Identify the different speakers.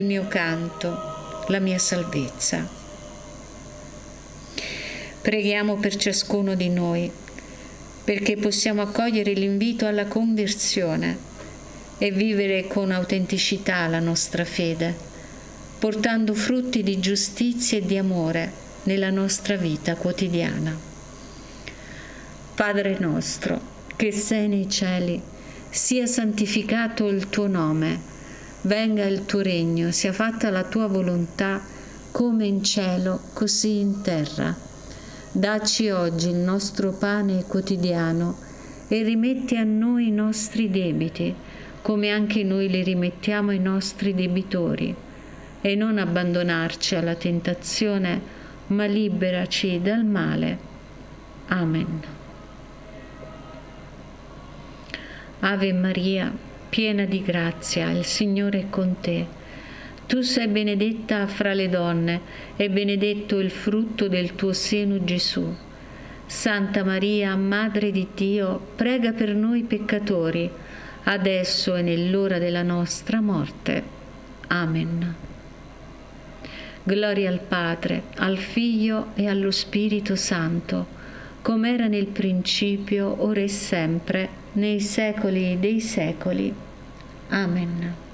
Speaker 1: il mio canto, la mia salvezza. Preghiamo per ciascuno di noi, perché possiamo accogliere l'invito alla conversione e vivere con autenticità la nostra fede, portando frutti di giustizia e di amore nella nostra vita quotidiana. Padre nostro, che sei nei cieli, sia santificato il tuo nome, venga il tuo regno, sia fatta la tua volontà, come in cielo, così in terra. Dacci oggi il nostro pane quotidiano e rimetti a noi i nostri debiti, come anche noi li rimettiamo ai nostri debitori. E non abbandonarci alla tentazione, ma liberaci dal male. Amen. Ave Maria, piena di grazia, il Signore è con te. Tu sei benedetta fra le donne e benedetto il frutto del tuo seno, Gesù. Santa Maria, Madre di Dio, prega per noi peccatori, adesso e nell'ora della nostra morte. Amen. Gloria al Padre, al Figlio e allo Spirito Santo, come era nel principio, ora e sempre, nei secoli dei secoli. Amen.